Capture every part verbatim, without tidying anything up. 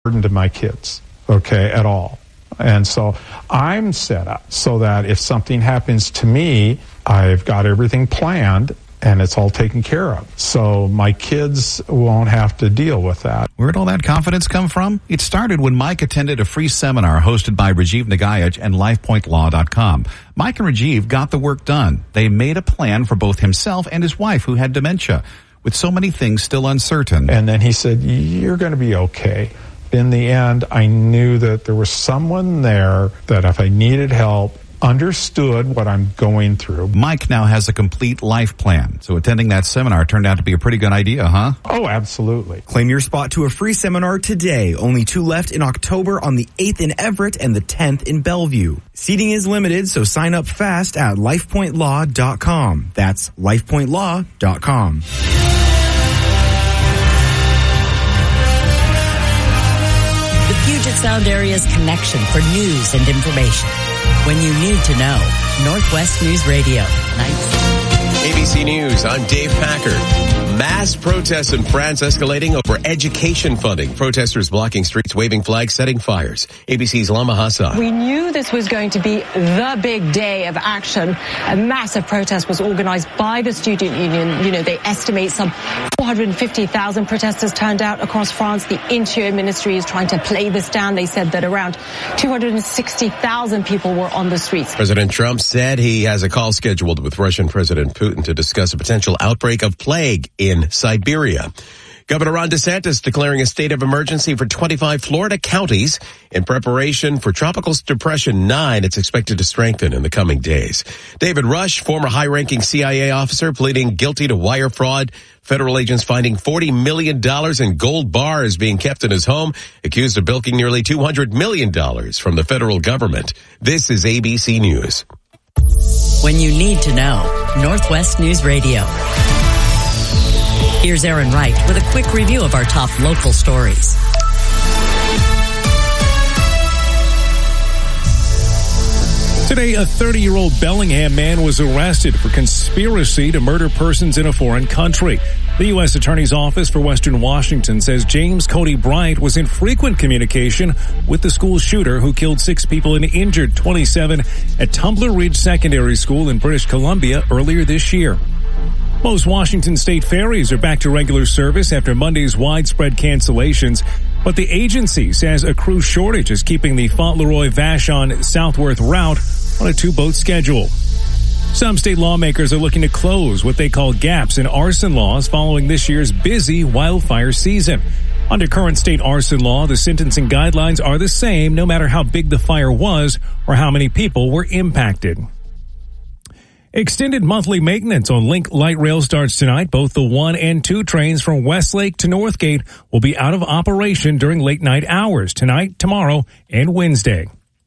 burden to my kids, okay, at all. And so I'm set up so that if something happens to me, I've got everything planned and it's all taken care of. So my kids won't have to deal with that. Where'd all that confidence come from? It started when Mike attended a free seminar hosted by Rajiv Nagaich and life point law dot com. Mike and Rajiv got the work done. They made a plan for both himself and his wife who had dementia, with so many things still uncertain. And then he said, you're going to be okay. In the end, I knew that there was someone there that if I needed help, understood what I'm going through. Mike now has a complete life plan, so attending that seminar turned out to be a pretty good idea, huh? Oh, absolutely. Claim your spot to a free seminar today. Only two left in October on the eighth in Everett and the tenth in Bellevue. Seating is limited, so sign up fast at life point law dot com. That's life point law dot com. The Puget Sound area's connection for news and information. When you need to know, Northwest News Radio. A B C News, I'm Dave Packard. Mass protests in France escalating over education funding. Protesters blocking streets, waving flags, setting fires. A B C's Lama Hassan. We knew this was going to be the big day of action. A massive protest was organized by the student union. You know, they estimate some four hundred fifty thousand protesters turned out across France. The Interior Ministry is trying to play this down. They said that around two hundred sixty thousand people were on the streets. President Trump said he has a call scheduled with Russian President Putin to discuss a potential outbreak of plague in Siberia. Governor Ron DeSantis declaring a state of emergency for twenty-five Florida counties in preparation for Tropical Depression nine. It's expected to strengthen in the coming days. David Rush, former high-ranking C I A officer, pleading guilty to wire fraud. Federal agents finding forty million dollars in gold bars being kept in his home, accused of bilking nearly two hundred million dollars from the federal government. This is A B C News. When you need to know, Northwest News Radio. Here's Aaron Wright with a quick review of our top local stories. Today, a thirty-year-old Bellingham man was arrested for conspiracy to murder persons in a foreign country. The U S Attorney's Office for Western Washington says James Cody Bryant was in frequent communication with the school shooter who killed six people and injured twenty-seven at Tumbler Ridge Secondary School in British Columbia earlier this year. Most Washington state ferries are back to regular service after Monday's widespread cancellations, but the agency says a crew shortage is keeping the Fauntleroy-Vashon Southworth route on a two-boat schedule. Some state lawmakers are looking to close what they call gaps in arson laws following this year's busy wildfire season. Under current state arson law, the sentencing guidelines are the same no matter how big the fire was or how many people were impacted. Extended monthly maintenance on Link Light Rail starts tonight. Both the one and two trains from Westlake to Northgate will be out of operation during late night hours tonight, tomorrow, and Wednesday.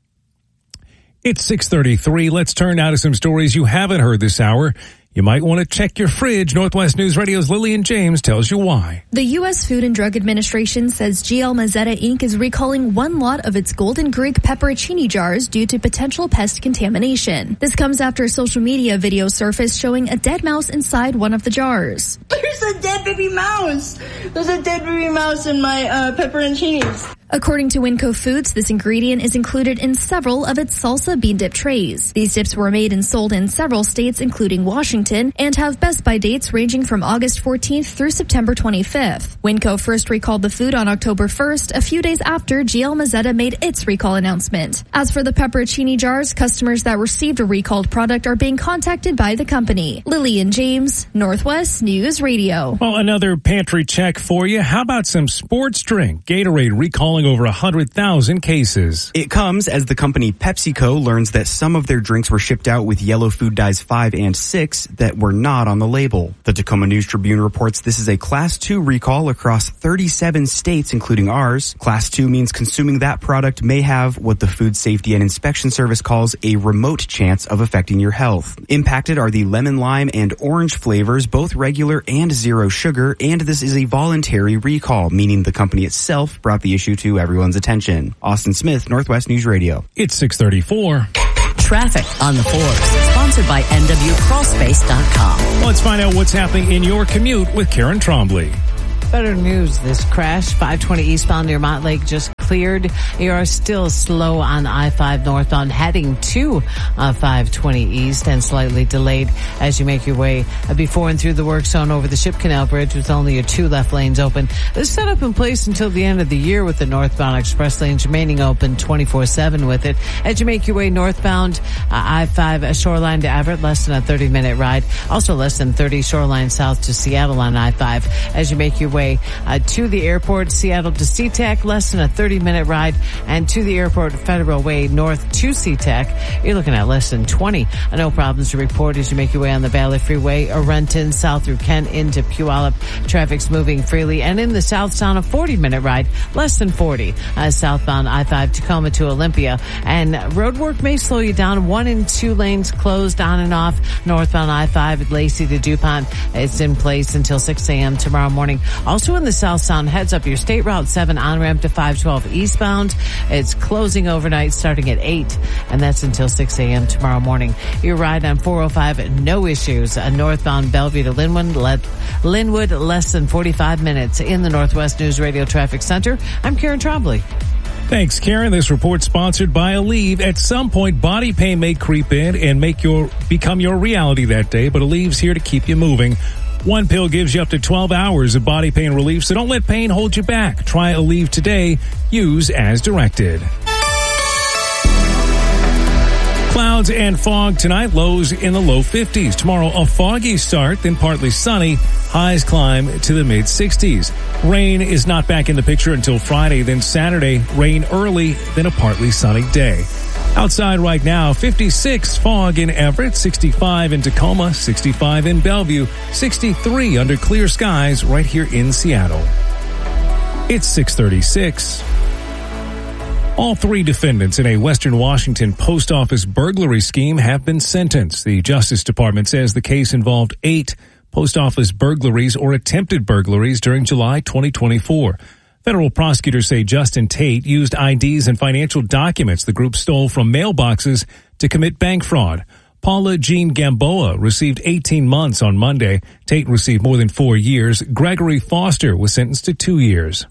It's six thirty-three. Let's turn now to some stories you haven't heard this hour. You might want to check your fridge. Northwest News Radio's Lillian James tells you why. The U S Food and Drug Administration says G L Mazzetta Incorporated is recalling one lot of its Golden Greek pepperoncini jars due to potential pest contamination. This comes after a social media video surfaced showing a dead mouse inside one of the jars. There's a dead baby mouse. There's a dead baby mouse in my uh, pepperoncinis. According to Winco Foods, this ingredient is included in several of its salsa bean dip trays. These dips were made and sold in several states, including Washington, and have Best By dates ranging from August fourteenth through September twenty-fifth. Winco first recalled the food on October first, a few days after G L Mazzetta made its recall announcement. As for the pepperoncini jars, customers that received a recalled product are being contacted by the company. Lillian James, Northwest News Radio. Well, another pantry check for you. How about some sports drink? Gatorade recalling over one hundred thousand cases. It comes as the company PepsiCo learns that some of their drinks were shipped out with yellow food dyes five and six that were not on the label. The Tacoma News Tribune reports this is a Class two recall across thirty-seven states, including ours. Class two means consuming that product may have what the Food Safety and Inspection Service calls a remote chance of affecting your health. Impacted are the lemon, lime, and orange flavors, both regular and zero sugar, and this is a voluntary recall, meaning the company itself brought the issue to everyone's attention. Austin Smith, Northwest News Radio. It's six thirty-four. Traffic on the fours, sponsored by N W crawl space dot com. Let's find out what's happening in your commute with Karen Trombley. Better news, this crash, five twenty eastbound near Montlake just cleared. You are still slow on I five northbound heading to uh, five twenty east and slightly delayed as you make your way uh, before and through the work zone over the Ship Canal Bridge with only your two left lanes open. This is set up in place until the end of the year with the northbound express lanes remaining open twenty-four seven with it. As you make your way northbound uh, I five uh, Shoreline to Everett, less than a thirty minute ride. Also less than thirty Shoreline south to Seattle on I five. As you make your way Uh, to the airport, Seattle to SeaTac, less than a thirty minute ride, and to the airport, Federal Way north to SeaTac, you're looking at less than twenty. Uh, no problems to report as you make your way on the Valley Freeway, or Renton, south through Kent into Puyallup. Traffic's moving freely, and in the south town, a forty minute ride, less than forty. Uh, southbound I five Tacoma to Olympia, and road work may slow you down. One and two lanes closed on and off. Northbound I five Lacey to DuPont, it's in place until six a.m. tomorrow morning. Also in the south sound, heads up your State Route seven on-ramp to five twelve eastbound. It's closing overnight starting at eight, and that's until six a.m. tomorrow morning. Your ride on four oh five, no issues. A northbound Bellevue to Linwood, let, Linwood, less than forty-five minutes. In the Northwest News Radio Traffic Center, I'm Karen Trombley. Thanks, Karen. This report sponsored by Aleve. At some point, body pain may creep in and make your become your reality that day, but Aleve's here to keep you moving. One pill gives you up to twelve hours of body pain relief, so don't let pain hold you back. Try Aleve today. Use as directed. Clouds and fog tonight, lows in the low fifties. Tomorrow, a foggy start, then partly sunny. Highs climb to the mid-sixties. Rain is not back in the picture until Friday, then Saturday, rain early, then a partly sunny day. Outside right now, fifty-six, fog in Everett, sixty-five in Tacoma, sixty-five in Bellevue, sixty-three under clear skies right here in Seattle. It's six thirty-six. All three defendants in a Western Washington post office burglary scheme have been sentenced. The Justice Department says the case involved eight post office burglaries or attempted burglaries during July twenty twenty-four. Federal prosecutors say Justin Tate used I Ds and financial documents the group stole from mailboxes to commit bank fraud. Paula Jean Gamboa received eighteen months on Monday. Tate received more than four years. Gregory Foster was sentenced to two years.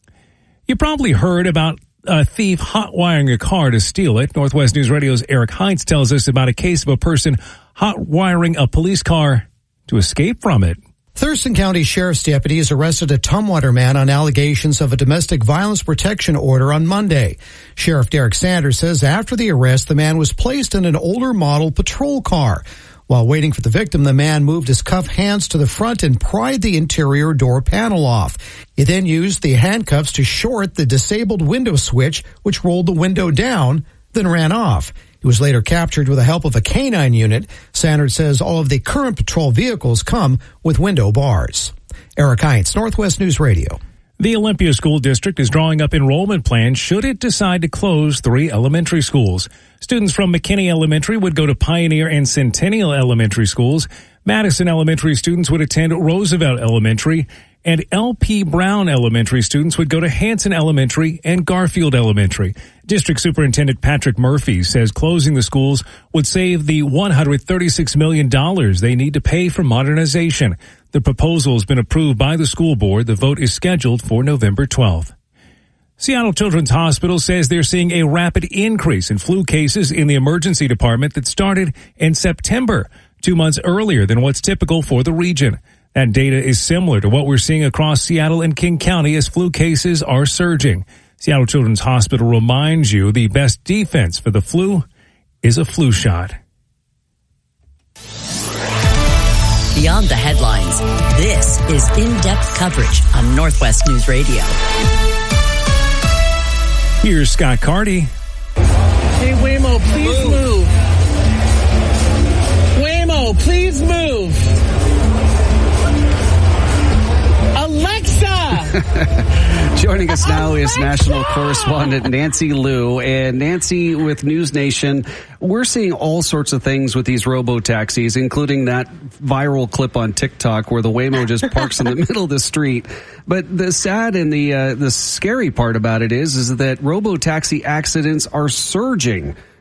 You probably heard about a thief hot-wiring a car to steal it. Northwest News Radio's Eric Heinz tells us about a case of a person hot-wiring a police car to escape from it. Thurston County Sheriff's deputies arrested a Tumwater man on allegations of a domestic violence protection order on Monday. Sheriff Derek Sanders says after the arrest, the man was placed in an older model patrol car. While waiting for the victim, the man moved his cuffed hands to the front and pried the interior door panel off. He then used the handcuffs to short the disabled window switch, which rolled the window down, then ran off. He was later captured with the help of a canine unit. Sanders says all of the current patrol vehicles come with window bars. Eric Heinz, Northwest News Radio. The Olympia School District is drawing up enrollment plans should it decide to close three elementary schools. Students from McKinney Elementary would go to Pioneer and Centennial Elementary Schools. Madison Elementary students would attend Roosevelt Elementary, and L P Brown Elementary students would go to Hanson Elementary and Garfield Elementary. District Superintendent Patrick Murphy says closing the schools would save the one hundred thirty-six million dollars they need to pay for modernization. The proposal has been approved by the school board. The vote is scheduled for November twelfth. Seattle Children's Hospital says they're seeing a rapid increase in flu cases in the emergency department that started in September, two months earlier than what's typical for the region. That data is similar to what we're seeing across Seattle and King County as flu cases are surging. Seattle Children's Hospital reminds you the best defense for the flu is a flu shot. Beyond the headlines, this is in-depth coverage on Northwest News Radio. Here's Scott Carty. Hey, Waymo, please move. move. Waymo, please move. Alexa! Joining us now is national correspondent Nancy Liu. And Nancy, with News Nation, we're seeing all sorts of things with these robo-taxis, including that viral clip on TikTok where the Waymo just parks in the middle of the street. But the sad and the uh, the scary part about it is, is that robo-taxi accidents are surging.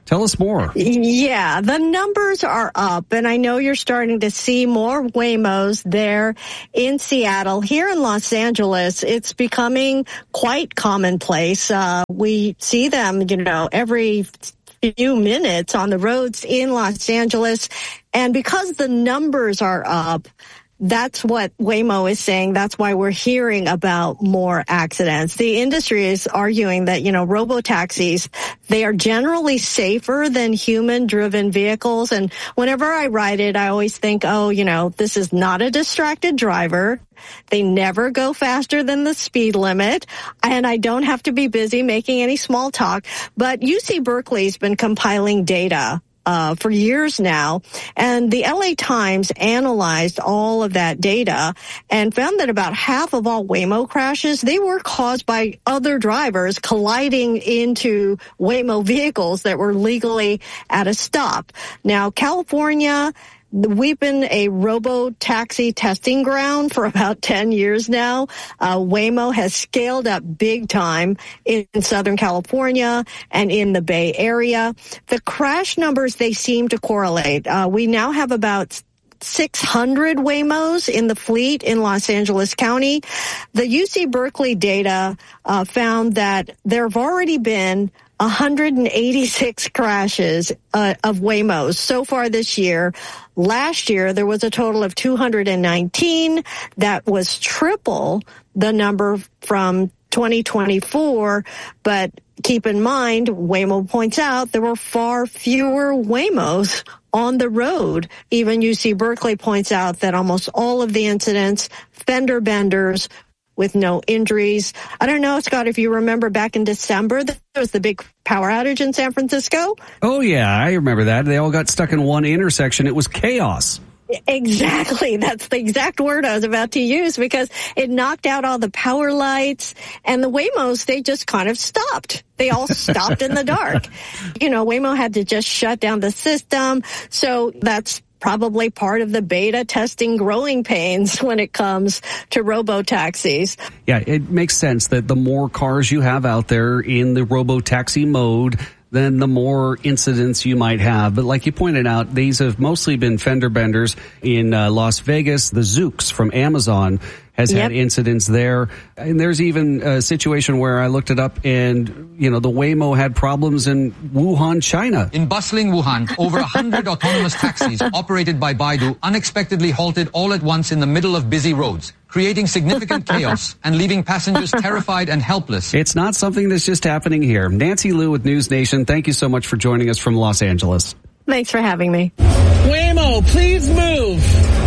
Tell us more. Yeah, the numbers are up, and I know you're starting to see more Waymos there in Seattle. Here in Los Angeles, it's becoming quite commonplace. Uh, we see them, you know, every few minutes on the roads in Los Angeles, and because the numbers are up, that's what Waymo is saying. That's why we're hearing about more accidents. The industry is arguing that, you know, robo-taxis, they are generally safer than human-driven vehicles. And whenever I ride it, I always think, oh, you know, this is not a distracted driver. They never go faster than the speed limit. And I don't have to be busy making any small talk. But U C Berkeley's been compiling data Uh, for years now, and the L A Times analyzed all of that data and found that about half of all Waymo crashes, they were caused by other drivers colliding into Waymo vehicles that were legally at a stop. Now, California, we've been a robo-taxi testing ground for about ten years now. Uh, Waymo has scaled up big time in Southern California and in the Bay Area. The crash numbers, they seem to correlate. Uh, we now have about six hundred Waymos in the fleet in Los Angeles County. The U C Berkeley data uh, found that there have already been one hundred eighty-six crashes uh, of Waymos so far this year. Last year, there was a total of two hundred nineteen. That was triple the number from twenty twenty-four. But keep in mind, Waymo points out there were far fewer Waymos on the road. Even U C Berkeley points out that almost all of the incidents, fender benders, with no injuries. I don't know, Scott, if you remember back in December, there was the big power outage in San Francisco. Oh, yeah, I remember that. They all got stuck in one intersection. It was chaos. Exactly. That's the exact word I was about to use, because it knocked out all the power lights, and the Waymos, they just kind of stopped. They all stopped in the dark. You know, Waymo had to just shut down the system. So that's probably part of the beta testing growing pains when it comes to robo-taxis. Yeah, it makes sense that the more cars you have out there in the robo-taxi mode, then the more incidents you might have. But like you pointed out, these have mostly been fender benders. In uh, Las Vegas, the Zoox from Amazon has Yep. had incidents there. And there's even a situation where I looked it up and, you know, the Waymo had problems in Wuhan, China. In bustling Wuhan, over one hundred autonomous taxis operated by Baidu unexpectedly halted all at once in the middle of busy roads, creating significant chaos and leaving passengers terrified and helpless. It's not something that's just happening here. Nancy Liu with News Nation, thank you so much for joining us from Los Angeles. Thanks for having me. Waymo, please move.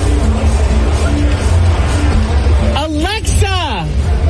Alexa!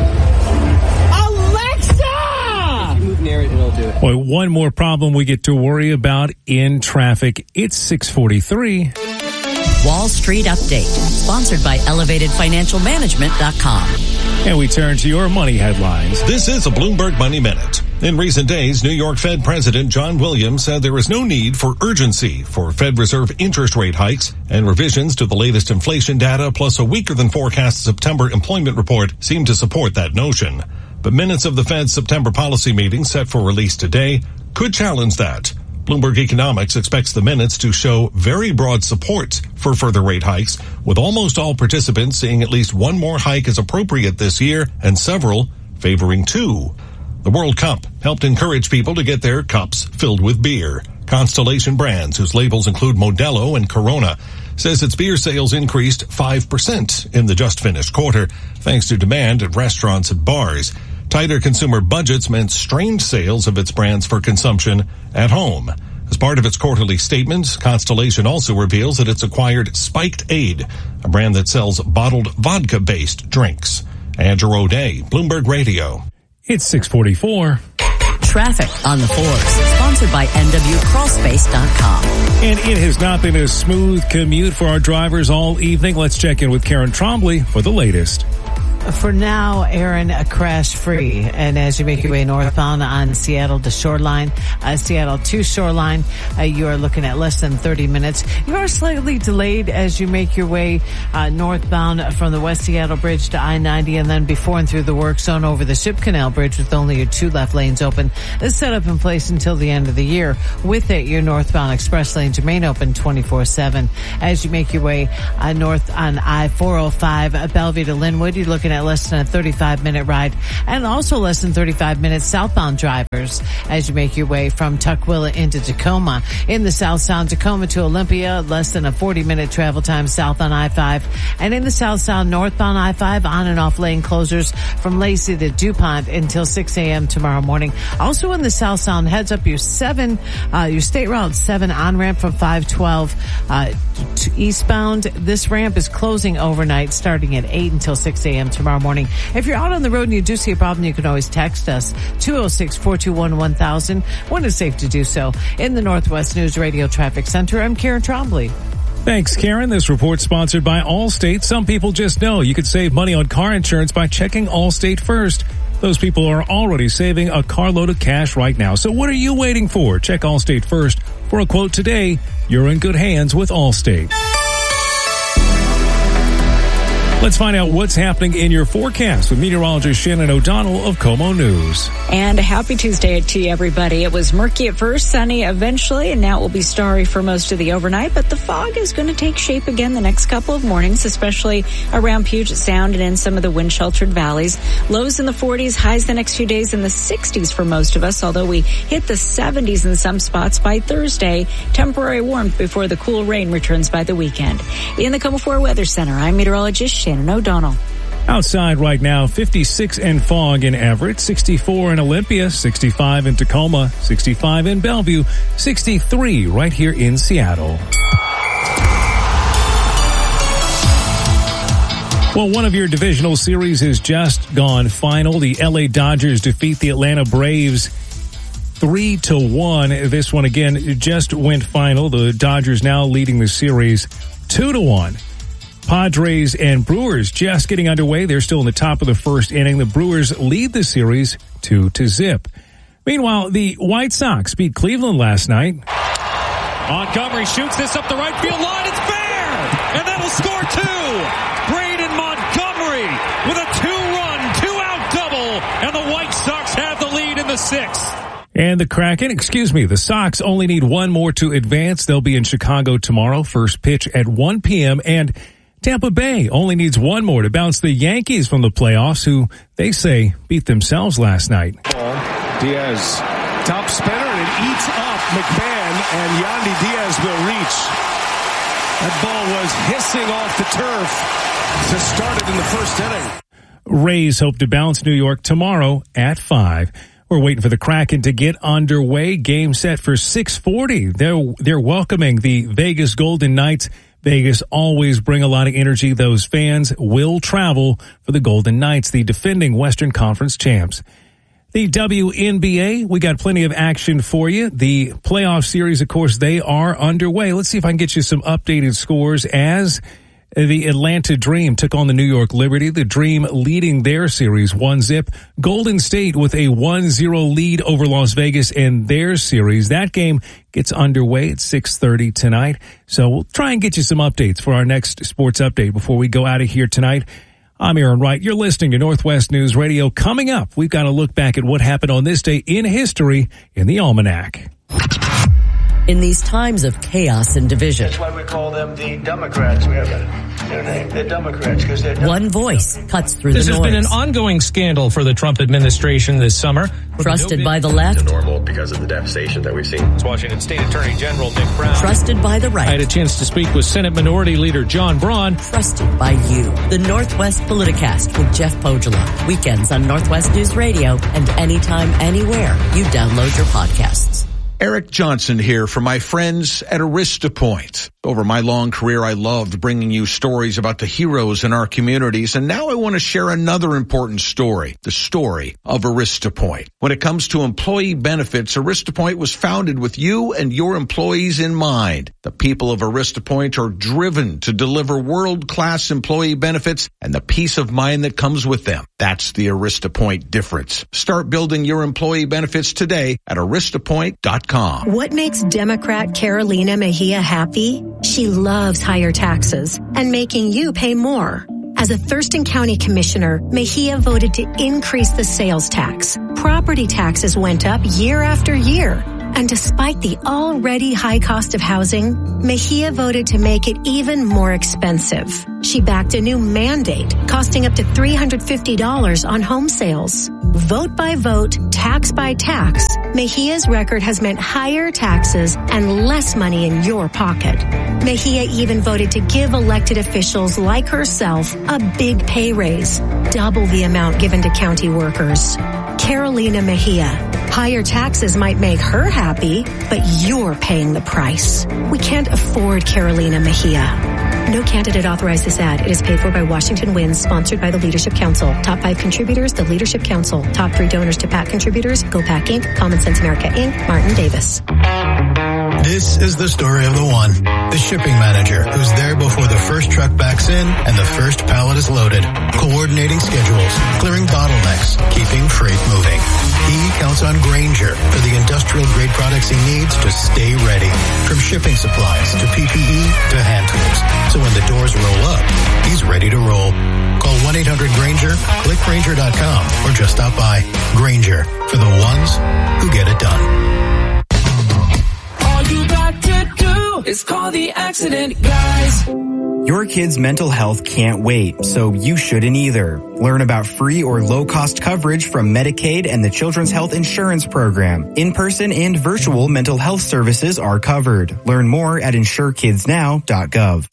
Alexa! If you move near it, it'll do it. Boy, one more problem we get to worry about in traffic. It's six forty-three. Wall Street Update, sponsored by elevated financial management dot com. And we turn to your money headlines. This is a Bloomberg Money Minute. In recent days, New York Fed President John Williams said there is no need for urgency for Fed Reserve interest rate hikes, and revisions to the latest inflation data plus a weaker than forecast September employment report seem to support that notion. But minutes of the Fed's September policy meeting set for release today could challenge that. Bloomberg Economics expects the minutes to show very broad support for further rate hikes, with almost all participants seeing at least one more hike as appropriate this year and several favoring two. The World Cup helped encourage people to get their cups filled with beer. Constellation Brands, whose labels include Modelo and Corona, says its beer sales increased five percent in the just-finished quarter, thanks to demand at restaurants and bars. Tighter consumer budgets meant strained sales of its brands for consumption at home. As part of its quarterly statement, Constellation also reveals that it's acquired Spiked Aid, a brand that sells bottled vodka-based drinks. Andrew O'Day, Bloomberg Radio. It's six forty-four. Traffic on the fours, sponsored by N W crawl space dot com. And it has not been a smooth commute for our drivers all evening. Let's check in with Karen Trombley for the latest. For now, Aaron, uh, crash free. And as you make your way northbound on Seattle to Shoreline, uh, Seattle to Shoreline, uh, you are looking at less than thirty minutes. You are slightly delayed as you make your way uh, northbound from the West Seattle Bridge to I ninety and then before and through the work zone over the Ship Canal Bridge with only your two left lanes open. This is set up in place until the end of the year. With it, your northbound express lanes remain open twenty-four seven. As you make your way uh, north on I four oh five, uh, Bellevue to Linwood, you're looking at less than a thirty-five minute ride and also less than thirty-five minutes southbound drivers as you make your way from Tukwila into Tacoma. In the South Sound, Tacoma to Olympia, less than a forty minute travel time south on I five. And in the South Sound, northbound I five, on and off lane closures from Lacey to DuPont until six a.m. tomorrow morning. Also in the South Sound, heads up your seven, uh, your State Route seven on-ramp from five twelve, uh, to eastbound. This ramp is closing overnight starting at eight until six a.m. tomorrow morning. If you're out on the road and you do see a problem, you can always text us two oh six, four two one, one thousand when it's safe to do so. In the Northwest News Radio Traffic Center, I'm Karen Trombley. Thanks, Karen. This report sponsored by Allstate. Some people just know you could save money on car insurance by checking Allstate first. Those people are already saving a carload of cash right now. So what are you waiting for? Check Allstate first. For a quote today, you're in good hands with Allstate. Let's find out what's happening in your forecast with meteorologist Shannon O'Donnell of KOMO News. And a happy Tuesday to you, everybody. It was murky at first, sunny eventually, and now it will be starry for most of the overnight. But the fog is going to take shape again the next couple of mornings, especially around Puget Sound and in some of the wind-sheltered valleys. Lows in the forties, highs the next few days in the sixties for most of us, although we hit the seventies in some spots by Thursday. Temporary warmth before the cool rain returns by the weekend. In the KOMO four Weather Center, I'm meteorologist Shannon O'Donnell. Outside right now, fifty-six and fog in Everett, sixty-four in Olympia, sixty-five in Tacoma, sixty-five in Bellevue, sixty-three right here in Seattle. Well, one of your divisional series has just gone final. The L A Dodgers defeat the Atlanta Braves three to one. This one again just went final. The Dodgers now leading the series two to one. Padres and Brewers just getting underway. They're still in the top of the first inning. The Brewers lead the series two to zip. Meanwhile, the White Sox beat Cleveland last night. Montgomery shoots this up the right field line. It's fair! And that'll score two! Braden Montgomery with a two-run, two-out double, and the White Sox have the lead in the sixth. And the Kraken, excuse me, the Sox only need one more to advance. They'll be in Chicago tomorrow. First pitch at one p.m. And Tampa Bay only needs one more to bounce the Yankees from the playoffs, who they say beat themselves last night. Diaz, top spinner, and it eats up McMahon, and Yandy Diaz will reach. That ball was hissing off the turf to start it in the first inning. Rays hope to bounce New York tomorrow at five. We're waiting for the Kraken to get underway. Game set for six forty. They're, they're welcoming the Vegas Golden Knights. Vegas always bring a lot of energy. Those fans will travel for the Golden Knights, the defending Western Conference champs. The W N B A, we got plenty of action for you. The playoff series, of course, they are underway. Let's see if I can get you some updated scores as the Atlanta Dream took on the New York Liberty. The Dream leading their series one zip. Golden State with a one zero lead over Las Vegas in their series. That game gets underway at six thirty tonight. So we'll try and get you some updates for our next sports update before we go out of here tonight. I'm Aaron Wright. You're listening to Northwest News Radio. Coming up, we've got to look back at what happened on this day in history in the Almanac. In these times of chaos and division, that's why we call them the Democrats. We have a, their name. They're Democrats because they're Democrats. One voice cuts through this the noise. This has been an ongoing scandal for the Trump administration this summer. Trusted by the left. It's normal because of the devastation that we've seen. It's Washington State Attorney General Nick Brown. Trusted by the right. I had a chance to speak with Senate Minority Leader John Braun. Trusted by you. The Northwest Politicast with Jeff Pogela. Weekends on Northwest News Radio and anytime, anywhere you download your podcasts. Eric Johnson here for my friends at Arista Point. Over my long career, I loved bringing you stories about the heroes in our communities, and now I want to share another important story, the story of Arista Point. When it comes to employee benefits, Arista Point was founded with you and your employees in mind. The people of Arista Point are driven to deliver world-class employee benefits and the peace of mind that comes with them. That's the Arista Point difference. Start building your employee benefits today at arista point dot com. What makes Democrat Carolina Mejia happy? She loves higher taxes and making you pay more. As a Thurston County Commissioner, Mejia voted to increase the sales tax. Property taxes went up year after year. And despite the already high cost of housing, Mejia voted to make it even more expensive. She backed a new mandate costing up to three hundred fifty dollars on home sales. Vote by vote, tax by tax, Mejia's record has meant higher taxes and less money in your pocket. Mejia even voted to give elected officials like herself a big pay raise, double the amount given to county workers. Carolina Mejia. Higher taxes might make her happy, but you're paying the price. We can't afford Carolina Mejia. No candidate authorized this ad. It is paid for by Washington Wins, sponsored by the Leadership Council. Top five contributors, the Leadership Council. Top three donors to PAC contributors, Go PAC Incorporated, Common Sense America Incorporated, Martin Davis. This is the story of the one, the shipping manager who's there before the first truck backs in and the first pallet is loaded, coordinating schedules, clearing bottlenecks, keeping freight moving. He counts on Grainger for the industrial-grade products he needs to stay ready, from shipping supplies to P P E to hand tools. So when the doors roll up, he's ready to roll. Call one eight hundred Grainger, click Grainger dot com, or just stop by. Grainger, for the ones who get it done. All you got to do is call the accident guys. Your kid's mental health can't wait, so you shouldn't either. Learn about free or low-cost coverage from Medicaid and the Children's Health Insurance Program. In-person and virtual mental health services are covered. Learn more at insure kids now dot gov.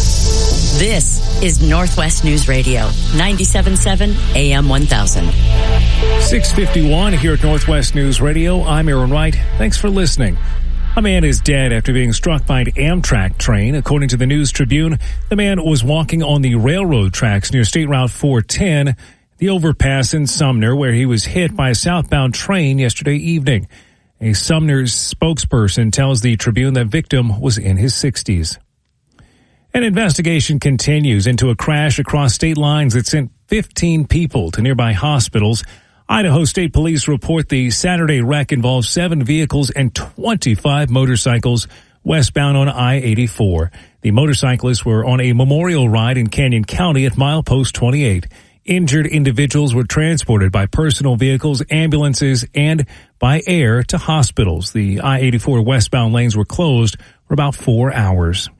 This is Northwest News Radio, ninety-seven point seven A M one thousand. six fifty-one here at Northwest News Radio. I'm Aaron Wright. Thanks for listening. A man is dead after being struck by an Amtrak train. According to the News Tribune, the man was walking on the railroad tracks near State Route four ten, the overpass in Sumner, where he was hit by a southbound train yesterday evening. A Sumner spokesperson tells the Tribune that victim was in his sixties. An investigation continues into a crash across state lines that sent fifteen people to nearby hospitals. Idaho State Police report the Saturday wreck involved seven vehicles and twenty-five motorcycles westbound on I eighty-four. The motorcyclists were on a memorial ride in Canyon County at milepost twenty-eight. Injured individuals were transported by personal vehicles, ambulances, and by air to hospitals. The I eighty-four westbound lanes were closed for about four hours.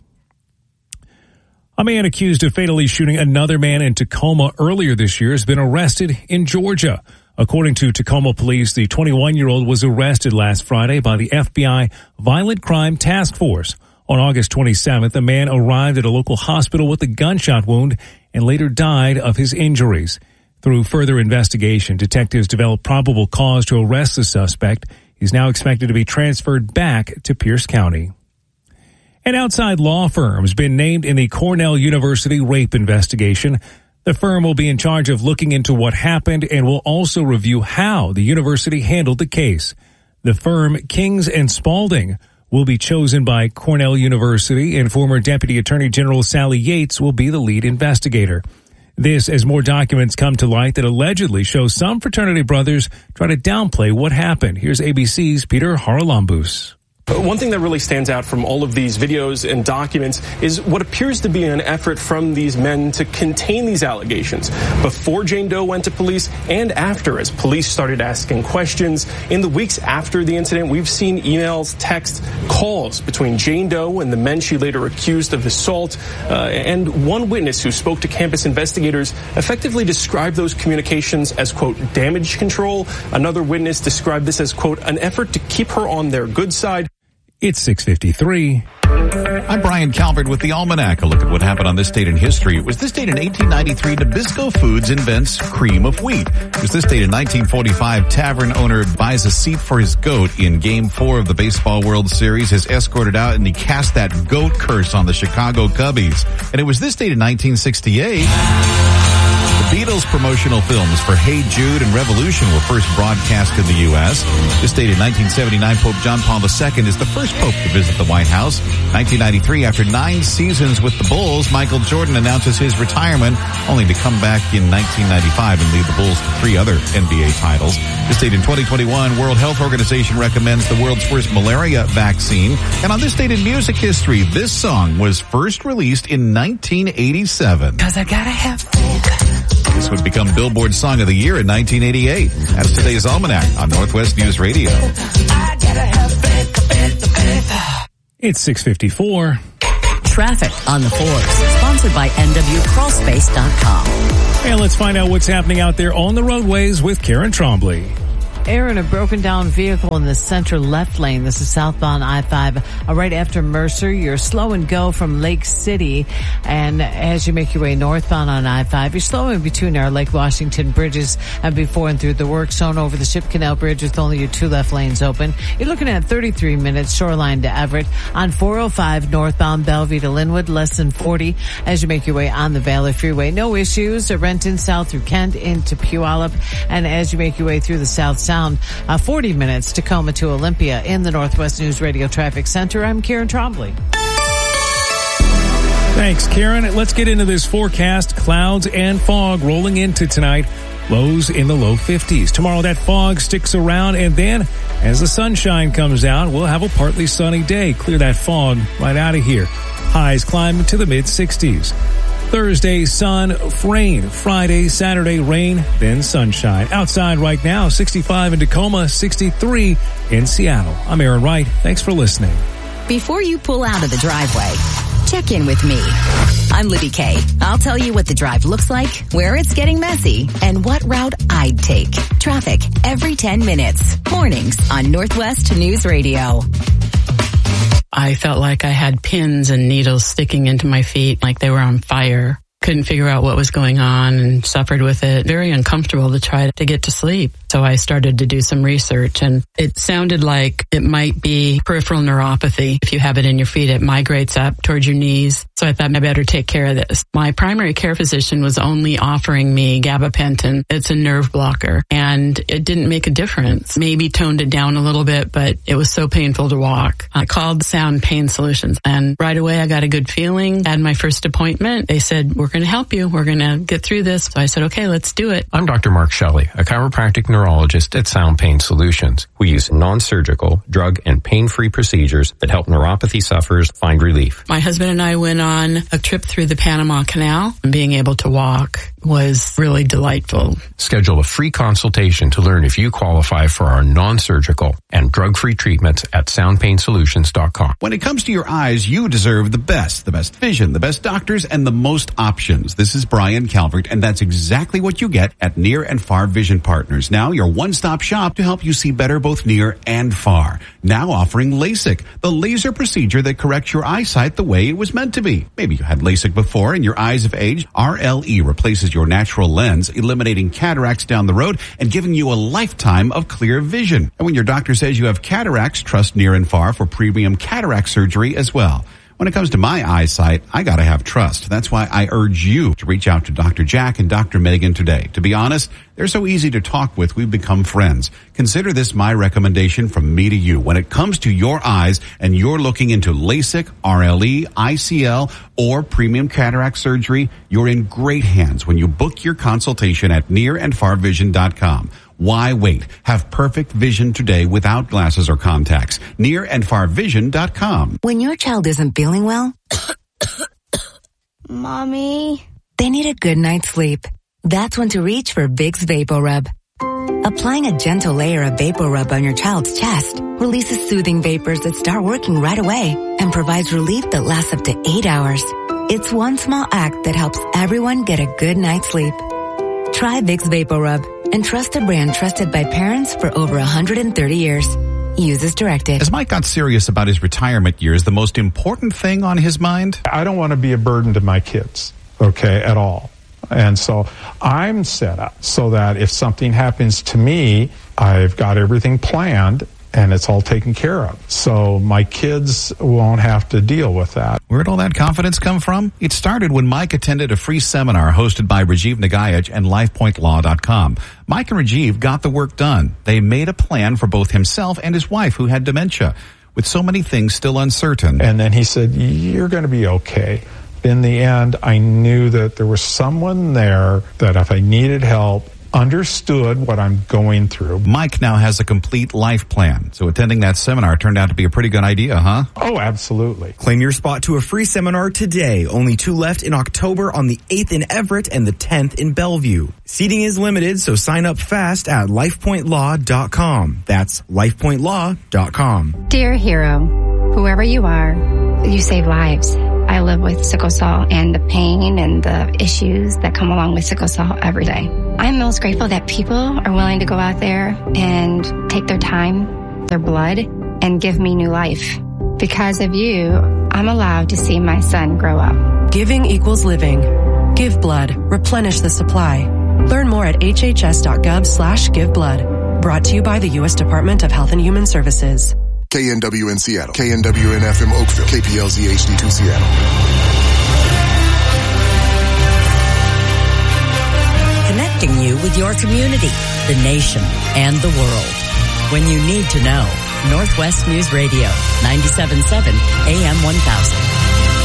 A man accused of fatally shooting another man in Tacoma earlier this year has been arrested in Georgia. According to Tacoma police, the twenty-one-year-old was arrested last Friday by the F B I Violent Crime Task Force. On August twenty-seventh, a man arrived at a local hospital with a gunshot wound and later died of his injuries. Through further investigation, detectives developed probable cause to arrest the suspect. He's now expected to be transferred back to Pierce County. An outside law firm has been named in the Cornell University rape investigation. The firm will be in charge of looking into what happened and will also review how the university handled the case. The firm, Kings and Spalding, will be chosen by Cornell University, and former Deputy Attorney General Sally Yates will be the lead investigator. This as more documents come to light that allegedly show some fraternity brothers try to downplay what happened. Here's A B C's Peter Haralambous. One thing that really stands out from all of these videos and documents is what appears to be an effort from these men to contain these allegations before Jane Doe went to police and after, as police started asking questions. In the weeks after the incident, we've seen emails, texts, calls between Jane Doe and the men she later accused of assault. Uh, and one witness who spoke to campus investigators effectively described those communications as, quote, damage control. Another witness described this as, quote, an effort to keep her on their good side. It's six fifty-three. I'm Brian Calvert with the Almanac. A look at what happened on this date in history. It was this date in eighteen ninety-three, Nabisco Foods invents cream of wheat. It was this date in nineteen forty-five, tavern owner buys a seat for his goat in Game four of the Baseball World Series, is escorted out, and he cast that goat curse on the Chicago Cubbies. And it was this date in nineteen sixty-eight, the Beatles promotional films for Hey Jude and Revolution were first broadcast in the U S. This date in nineteen seventy-nine, Pope John Paul the Second is the first pope to visit the White House. nineteen ninety-three, after nine seasons with the Bulls, Michael Jordan announces his retirement, only to come back in nineteen ninety-five and lead the Bulls to three other N B A titles. This date in twenty twenty-one, World Health Organization recommends the world's first malaria vaccine. And on this date in music history, this song was first released in nineteen eighty-seven. Cause I gotta have faith. This would become Billboard Song of the Year in nineteen eighty-eight. That's today's Almanac on Northwest News Radio. I gotta have faith, faith, faith. It's six fifty-four. Traffic on the fours, sponsored by N W Crawl Space dot com. And let's find out what's happening out there on the roadways with Karen Trombley. Aaron, a broken down vehicle in the center left lane. This is southbound I five, uh, right after Mercer. You're slow and go from Lake City. And as you make your way northbound on I five, you're slow in between our Lake Washington bridges and before and through the work zone over the Ship Canal Bridge with only your two left lanes open. You're looking at thirty-three minutes shoreline to Everett. On four oh five northbound Bellevue to Linwood, less than forty as you make your way on the Valley Freeway. No issues. Renton south through Kent into Puyallup. And as you make your way through the South Sound, uh, forty minutes Tacoma to Olympia. In the Northwest News Radio Traffic Center, I'm Karen Trombley. Thanks, Karen. Let's get into this forecast. Clouds and fog rolling into tonight. Lows in the low fifties. Tomorrow that fog sticks around, and then as the sunshine comes out, we'll have a partly sunny day. Clear that fog right out of here. Highs climb to the mid sixties. Thursday, sun, rain. Friday, Saturday, rain, then sunshine. Outside right now, sixty-five in Tacoma, sixty-three in Seattle. I'm Aaron Wright. Thanks for listening. Before you pull out of the driveway, check in with me. I'm Libby Kay. I'll tell you what the drive looks like, where it's getting messy, and what route I'd take. Traffic every ten minutes. Mornings on Northwest News Radio. I felt like I had pins and needles sticking into my feet like they were on fire. Couldn't figure out what was going on and suffered with it. Very uncomfortable to try to get to sleep. So I started to do some research, and it sounded like it might be peripheral neuropathy. If you have it in your feet, it migrates up towards your knees. So I thought I better take care of this. My primary care physician was only offering me gabapentin. It's a nerve blocker, and it didn't make a difference. Maybe toned it down a little bit, but it was so painful to walk. I called Sound Pain Solutions, and right away I got a good feeling. Had my first appointment. They said, we're going to help you. We're going to get through this. So I said, okay, let's do it. I'm Doctor Mark Shelley, a chiropractic neurologist at Sound Pain Solutions. We use non-surgical, drug, and pain-free procedures that help neuropathy sufferers find relief. My husband and I went on a trip through the Panama Canal, and being able to walk was really delightful. Schedule a free consultation to learn if you qualify for our non-surgical and drug-free treatments at sound pain solutions dot com. When it comes to your eyes, you deserve the best, the best vision, the best doctors, and the most options. This is Brian Calvert, and that's exactly what you get at Near and Far Vision Partners. Now your one-stop shop to help you see better both near and far. Now offering LASIK, the laser procedure that corrects your eyesight the way it was meant to be. Maybe you had LASIK before and your eyes have aged. R L E replaces your natural lens, eliminating cataracts down the road and giving you a lifetime of clear vision. And when your doctor says you have cataracts, trust Near and Far for premium cataract surgery as well. When it comes to my eyesight, I gotta have trust. That's why I urge you to reach out to Doctor Jack and Doctor Megan today. To be honest, they're so easy to talk with, we've become friends. Consider this my recommendation from me to you. When it comes to your eyes and you're looking into LASIK, R L E, I C L, or premium cataract surgery, you're in great hands when you book your consultation at near and far vision dot com. Why wait? Have perfect vision today without glasses or contacts. near and far vision dot com. When your child isn't feeling well, Mommy, they need a good night's sleep. That's when to reach for Vicks VapoRub. Applying a gentle layer of VapoRub on your child's chest releases soothing vapors that start working right away and provides relief that lasts up to eight hours. It's one small act that helps everyone get a good night's sleep. Try Vicks VapoRub and trust a brand trusted by parents for over one hundred thirty years. Use as directed. As Mike got serious about his retirement years, the most important thing on his mind? I don't want to be a burden to my kids, okay, at all. And so I'm set up so that if something happens to me, I've got everything planned and it's all taken care of. So my kids won't have to deal with that. Where'd all that confidence come from? It started when Mike attended a free seminar hosted by Rajiv Nagayaj and life point law dot com. Mike and Rajiv got the work done. They made a plan for both himself and his wife who had dementia. With so many things still uncertain. And then he said, you're going to be okay. In the end, I knew that there was someone there that if I needed help, understood what I'm going through. Mike now has a complete life plan, so attending that seminar turned out to be a pretty good idea, huh? Oh, absolutely. Claim your spot to a free seminar today. Only two left in October on the eighth in Everett and the tenth in Bellevue. Seating is limited, so sign up fast at life point law dot com. That's life point law dot com. Dear hero, whoever you are, you save lives. I live with sickle cell and the pain and the issues that come along with sickle cell every day. I'm most grateful that people are willing to go out there and take their time, their blood, and give me new life. Because of you, I'm allowed to see my son grow up. Giving equals living. Give blood. Replenish the supply. Learn more at hhs.gov slash give blood. Brought to you by the U S Department of Health and Human Services. K N W in Seattle, K N W N F M Oakville, K P L Z H D two Seattle. Connecting you with your community, the nation, and the world. When you need to know, Northwest News Radio, ninety-seven point seven A M one thousand.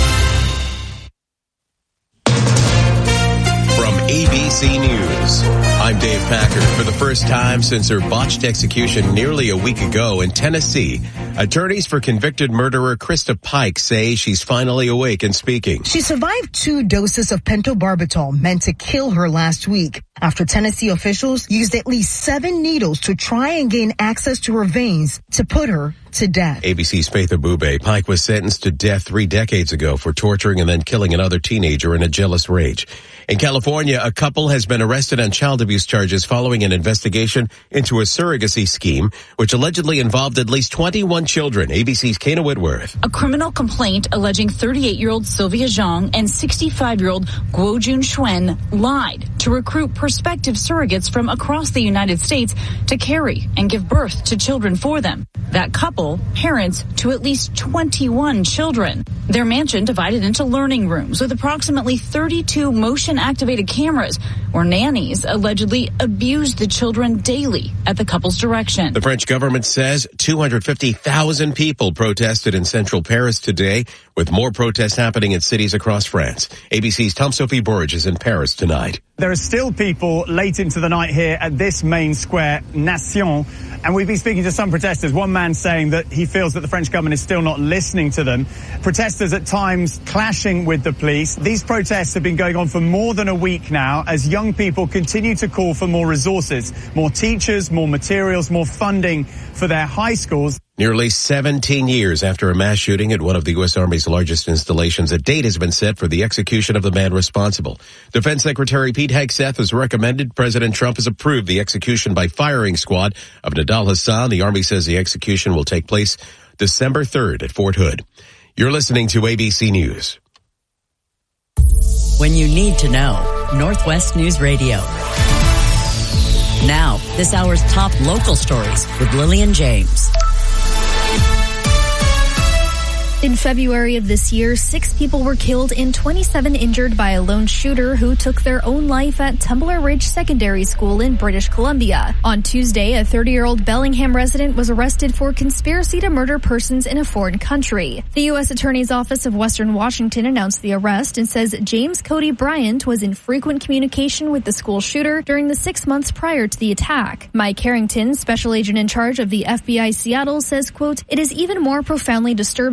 A B C News. I'm Dave Packer. For the first time since her botched execution nearly a week ago in Tennessee, attorneys for convicted murderer Krista Pike say she's finally awake and speaking. She survived two doses of pentobarbital meant to kill her last week after Tennessee officials used at least seven needles to try and gain access to her veins to put her to death. A B C's Faith Abube. Pike was sentenced to death three decades ago for torturing and then killing another teenager in a jealous rage. In California, a couple has been arrested on child abuse charges following an investigation into a surrogacy scheme, which allegedly involved at least twenty-one children. A B C's Kana Whitworth. A criminal complaint alleging thirty-eight-year-old Sylvia Zhang and sixty-five-year-old Guo Jun Xuan lied to recruit prospective surrogates from across the United States to carry and give birth to children for them. That couple, parents to at least twenty-one children. Their mansion divided into learning rooms with approximately thirty-two motion-activated cameras where nannies allegedly abused the children daily at the couple's direction. The French government says two hundred fifty thousand people protested in central Paris today, with more protests happening in cities across France. A B C's Tom-Sophie Burge is in Paris tonight. There are still people late into the night here at this main square, Nation, and we've been speaking to some protesters. One man saying that he feels that the French government is still not listening to them. Protesters at times clashing with the police. These protests have been going on for more than a week now as young people continue to call for more resources, more teachers, more materials, more funding for their high schools. Nearly seventeen years after a mass shooting at one of the U S. Army's largest installations, a date has been set for the execution of the man responsible. Defense Secretary Pete Hegseth has recommended President Trump has approved the execution by firing squad of Nidal Hasan. The Army says the execution will take place December third at Fort Hood. You're listening to A B C News. When you need to know, Northwest News Radio. Now, this hour's top local stories with Lillian James. In February of this year, six people were killed and twenty-seven injured by a lone shooter who took their own life at Tumbler Ridge Secondary School in British Columbia. On Tuesday, a thirty-year-old Bellingham resident was arrested for conspiracy to murder persons in a foreign country. The U S. Attorney's Office of Western Washington announced the arrest and says James Cody Bryant was in frequent communication with the school shooter during the six months prior to the attack. Mike Harrington, special agent in charge of the F B I Seattle, says, quote, "It is even more profoundly disturbing to learn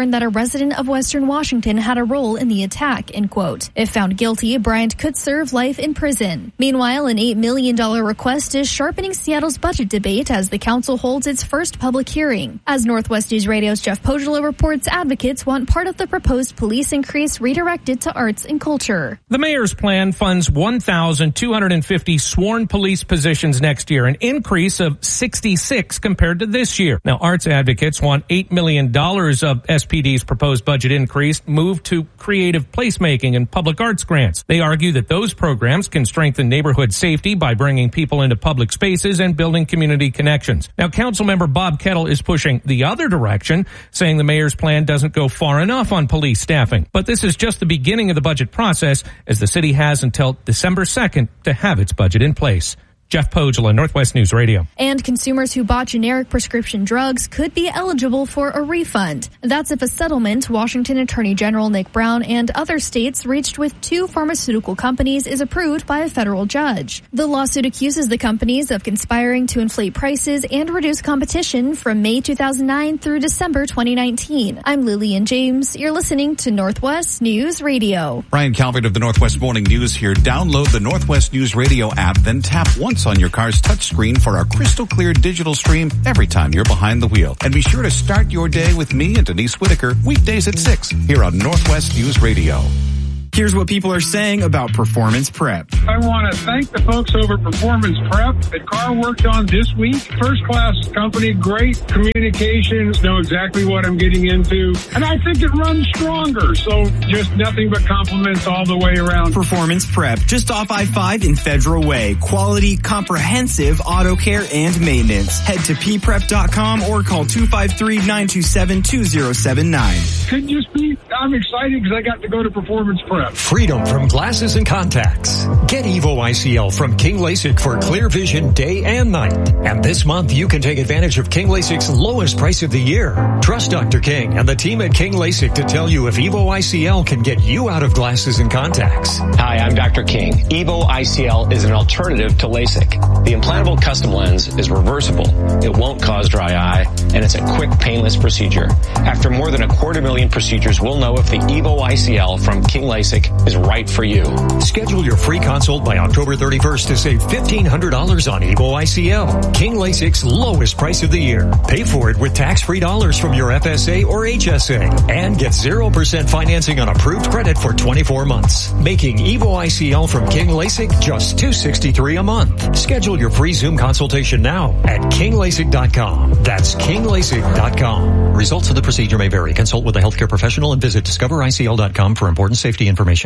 learned that a resident of Western Washington had a role in the attack, end quote. If found guilty, Bryant could serve life in prison. Meanwhile, an eight million dollars request is sharpening Seattle's budget debate as the council holds its first public hearing. As Northwest News Radio's Jeff Pogolo reports, advocates want part of the proposed police increase redirected to arts and culture. The mayor's plan funds one thousand two hundred fifty sworn police positions next year, an increase of sixty-six compared to this year. Now, arts advocates want eight million dollars of S P D's proposed budget increase moved to creative placemaking and public arts grants. They argue that those programs can strengthen neighborhood safety by bringing people into public spaces and building community connections. Now, Councilmember Bob Kettle is pushing the other direction, saying the mayor's plan doesn't go far enough on police staffing. But this is just the beginning of the budget process, as the city has until December second to have its budget in place. Jeff Pogolo, Northwest News Radio. And consumers who bought generic prescription drugs could be eligible for a refund. That's if a settlement Washington Attorney General Nick Brown and other states reached with two pharmaceutical companies is approved by a federal judge. The lawsuit accuses the companies of conspiring to inflate prices and reduce competition from May two thousand nine through December twenty nineteen. I'm Lillian James. You're listening to Northwest News Radio. Brian Calvert of the Northwest Morning News here. Download the Northwest News Radio app, then tap once on your car's touchscreen for our crystal clear digital stream every time you're behind the wheel. And be sure to start your day with me and Denise Whitaker weekdays at six here on Northwest News Radio. Here's what people are saying about Performance Prep. I want to thank the folks over at Performance Prep that Carr worked on this week. First class company, great communications, know exactly what I'm getting into. And I think it runs stronger. So just nothing but compliments all the way around. Performance Prep, just off I five in Federal Way. Quality, comprehensive auto care and maintenance. Head to p prep dot com or call two five three, nine two seven, two zero seven nine. Could just be, I'm excited because I got to go to Performance Prep. Freedom from glasses and contacts. Get Evo I C L from King LASIK for clear vision day and night. And this month you can take advantage of King LASIK's lowest price of the year. Trust Doctor King and the team at King LASIK to tell you if Evo I C L can get you out of glasses and contacts. Hi, I'm Doctor King. Evo I C L is an alternative to LASIK. The implantable custom lens is reversible. It won't cause dry eye, and it's a quick, painless procedure. After more than a quarter million procedures, we'll know if the Evo I C L from King LASIK is right for you. Schedule your free consult by October thirty-first to save fifteen hundred dollars on Evo I C L. King LASIK's lowest price of the year. Pay for it with tax-free dollars from your F S A or H S A. And get zero percent financing on approved credit for twenty-four months. Making Evo I C L from King LASIK just two hundred sixty-three dollars a month. Schedule your free Zoom consultation now at king lasik dot com. That's king lasik dot com. Results of the procedure may vary. Consult with a healthcare professional and visit discover I C L dot com for important safety information.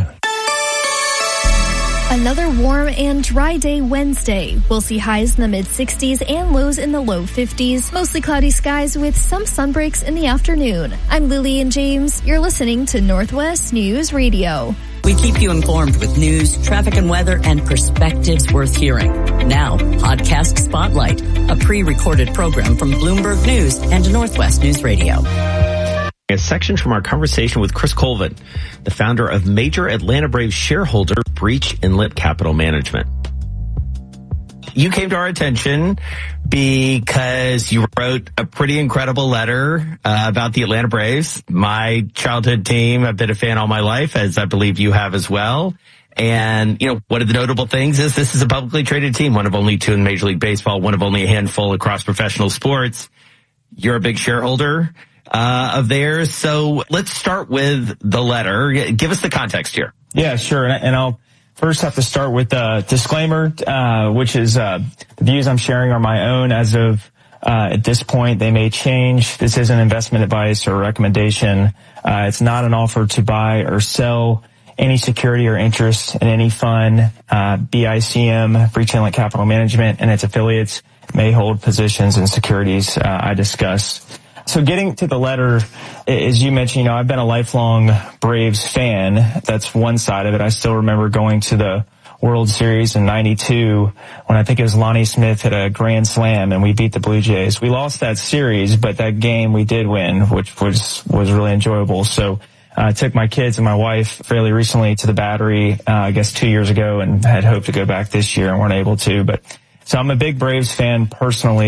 Another warm and dry day Wednesday. We'll see highs in the mid sixties and lows in the low fifties. Mostly cloudy skies with some sunbreaks in the afternoon. I'm Lillian James. You're listening to Northwest News Radio. We keep you informed with news, traffic and weather, and perspectives worth hearing. Now, Podcast Spotlight, a pre-recorded program from Bloomberg News and Northwest News Radio. A section from our conversation with Chris Colvin, the founder of major Atlanta Braves shareholder Breach Inlet Capital Management. You came to our attention because you wrote a pretty incredible letter uh, about the Atlanta Braves, my childhood team. I've been a fan all my life, as I believe you have as well. And, you know, one of the notable things is this is a publicly traded team, one of only two in Major League Baseball, one of only a handful across professional sports. You're a big shareholder uh of theirs. So let's start with the letter. Give us the context here. Yeah, sure. And I'll first have to start with a disclaimer, uh which is uh the views I'm sharing are my own as of uh at this point. They may change. This isn't investment advice or recommendation. Uh It's not an offer to buy or sell any security or interest in any fund. Uh B I C M, Breach Inlet Capital Management, and its affiliates may hold positions in securities uh, I discuss. So getting to the letter, as you mentioned, you know, I've been a lifelong Braves fan. That's one side of it. I still remember going to the World Series in ninety-two when I think it was Lonnie Smith hit a grand slam and we beat the Blue Jays. We lost that series, but that game we did win, which was, was really enjoyable. So uh, I took my kids and my wife fairly recently to the Battery, uh, I guess two years ago, and had hoped to go back this year and weren't able to. But so I'm a big Braves fan personally.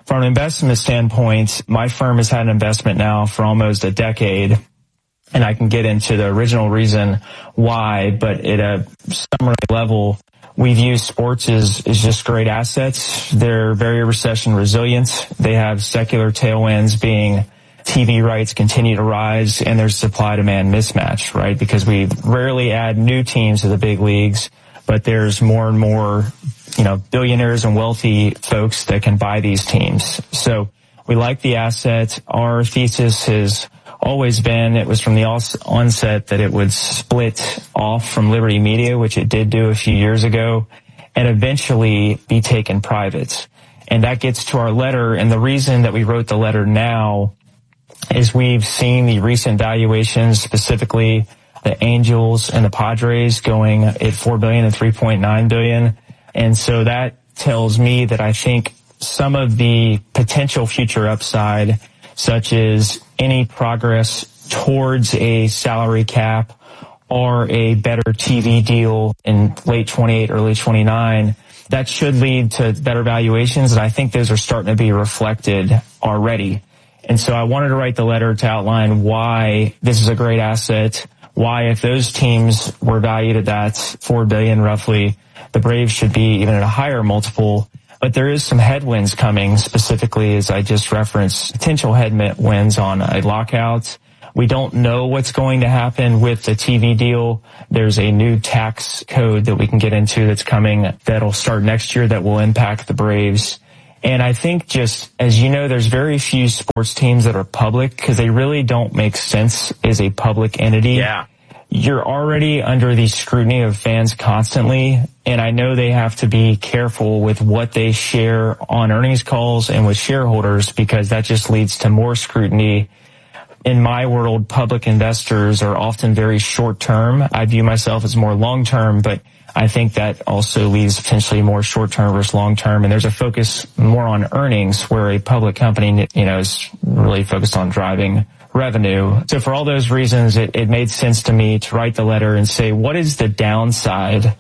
from an investment standpoint, my firm has had an investment now for almost a decade. And I can get into the original reason why, but at a summary level, we view sports as, as just great assets. They're very recession resilient. They have secular tailwinds, being T V rights continue to rise, and there's supply-demand mismatch, right? Because we rarely add new teams to the big leagues, but there's more and more, you know, billionaires and wealthy folks that can buy these teams. So we like the asset. Our thesis has always been, it was from the onset, that it would split off from Liberty Media, which it did do a few years ago, and eventually be taken private. And that gets to our letter. And the reason that we wrote the letter now is we've seen the recent valuations, specifically the Angels and the Padres going at four billion dollars and three point nine billion dollars. And so that tells me that I think some of the potential future upside, such as any progress towards a salary cap or a better T V deal in late twenty-eight, early twenty-nine, that should lead to better valuations. And I think those are starting to be reflected already. And so I wanted to write the letter to outline why this is a great asset, why if those teams were valued at that four billion dollars roughly, the Braves should be even at a higher multiple. But there is some headwinds coming, specifically, as I just referenced, potential headwinds on a lockout. We don't know what's going to happen with the T V deal. There's a new tax code that we can get into that's coming that'll start next year that will impact the Braves. And I think, just as you know, there's very few sports teams that are public because they really don't make sense as a public entity. Yeah. You're already under the scrutiny of fans constantly, and I know they have to be careful with what they share on earnings calls and with shareholders, because that just leads to more scrutiny. In my world, public investors are often very short-term. I view myself as more long-term, but I think that also leaves potentially more short-term versus long-term, and there's a focus more on earnings, where a public company, you know, is really focused on driving revenue. So for all those reasons, it, it made sense to me to write the letter and say, what is the downside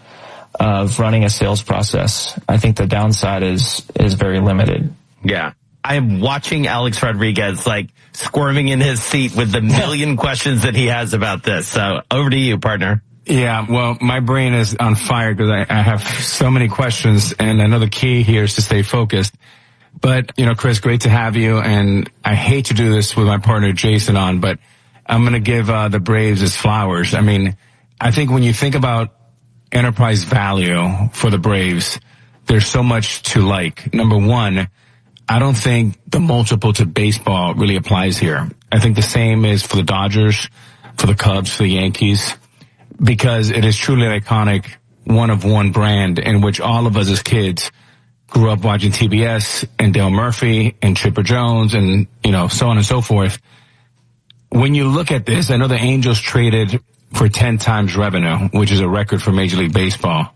of running a sales process? I think the downside is, is very limited. Yeah. I am watching Alex Rodriguez like squirming in his seat with the million questions that he has about this. So over to you, partner. Yeah, well, my brain is on fire because I, I have so many questions, and another key here is to stay focused. But, you know, Chris, great to have you, and I hate to do this with my partner Jason on, but I'm going to give uh, the Braves his flowers. I mean, I think when you think about enterprise value for the Braves, there's so much to like. Number one, I don't think the multiple to baseball really applies here. I think the same is for the Dodgers, for the Cubs, for the Yankees, because it is truly an iconic one-of-one brand in which all of us as kids grew up watching T B S and Dale Murphy and Chipper Jones and, you know, so on and so forth. When you look at this, I know the Angels traded for ten times revenue, which is a record for Major League Baseball.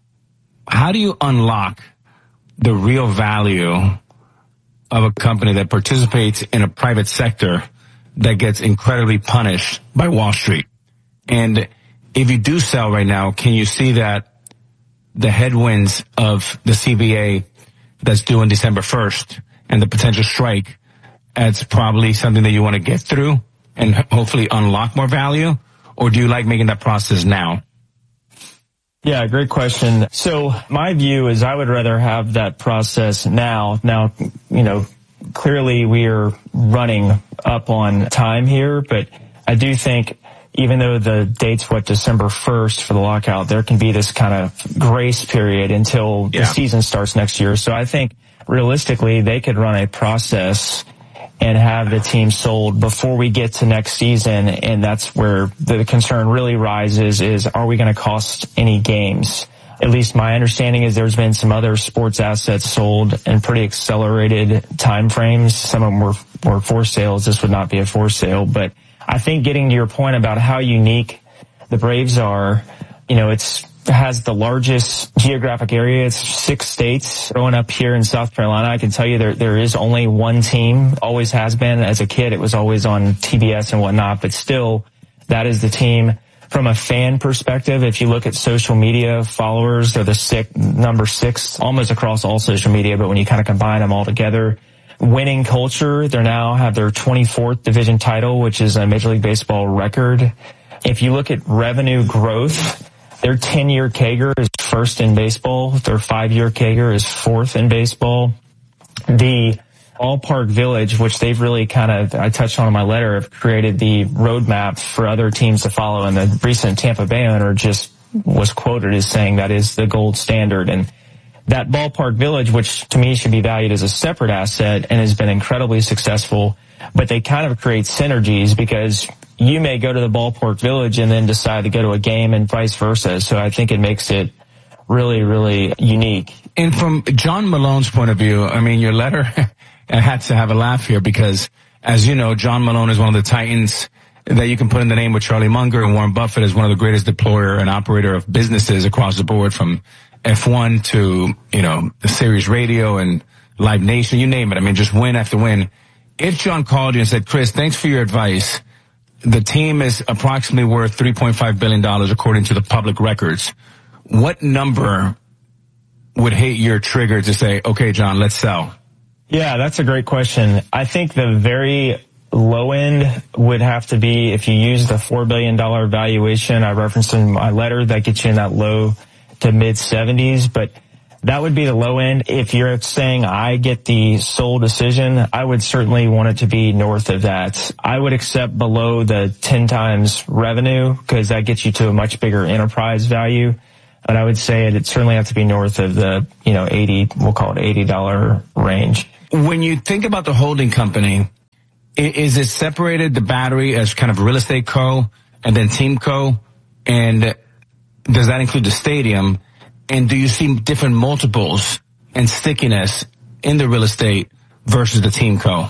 How do you unlock the real value of a company that participates in a private sector that gets incredibly punished by Wall Street? And if you do sell right now, can you see that the headwinds of the C B A that's due on December first and the potential strike, that's probably something that you want to get through and hopefully unlock more value? Or do you like making that process now? Yeah, great question. So my view is I would rather have that process now. Now, you know, clearly we are running up on time here, but I do think even though the date's what, December first for the lockout, there can be this kind of grace period until yeah. the season starts next year. So I think realistically they could run a process and have the team sold before we get to next season. And that's where the concern really rises, is are we going to cost any games? At least my understanding is there's been some other sports assets sold in pretty accelerated time frames. Some of them were, were for sales. This would not be a for sale. But I think getting to your point about how unique the Braves are, you know, it's has the largest geographic area. It's six states. Growing up here in South Carolina, I can tell you there there is only one team. Always has been. As a kid, it was always on T B S and whatnot, but still, that is the team. From a fan perspective, if you look at social media followers, they're the six, number six, almost across all social media, but when you kind of combine them all together, winning culture. They now have their twenty-fourth division title, which is a Major League Baseball record. If you look at revenue growth, their ten-year C A G R is first in baseball. Their five-year C A G R is fourth in baseball. The Ballpark Village, which they've really kind of, I touched on in my letter, have created the roadmap for other teams to follow. And the recent Tampa Bay owner just was quoted as saying that is the gold standard. And that Ballpark Village, which to me should be valued as a separate asset and has been incredibly successful, but they kind of create synergies because you may go to the Ballpark Village and then decide to go to a game and vice versa. So I think it makes it really, really unique. And from John Malone's point of view, I mean, your letter, I had to have a laugh here because, as you know, John Malone is one of the titans that you can put in the name with Charlie Munger, and Warren Buffett is one of the greatest deployer and operator of businesses across the board, from F one to, you know, the Sirius Radio and Live Nation, you name it. I mean, just win after win. If John called you and said, Chris, thanks for your advice, the team is approximately worth three point five billion dollars according to the public records, what number would hit your trigger to say, okay, John, let's sell? Yeah, that's a great question. I think the very low end would have to be, if you use the four billion dollars valuation I referenced in my letter, that gets you in that low to mid seventies, but that would be the low end. If you're saying I get the sole decision, I would certainly want it to be north of that. I would accept below the ten times revenue because that gets you to a much bigger enterprise value. But I would say it'd certainly have to be north of the, you know, eighty, we'll call it eighty dollars range. When you think about the holding company, is it separated, the battery, as kind of real estate co and then team co? And does that include the stadium? And do you see different multiples and stickiness in the real estate versus the team co?